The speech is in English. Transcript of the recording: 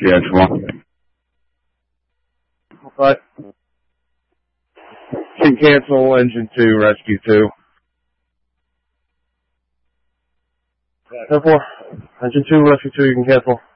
GX1. But can cancel engine 2, rescue 2. 10-4, engine 2, rescue 2, you can cancel.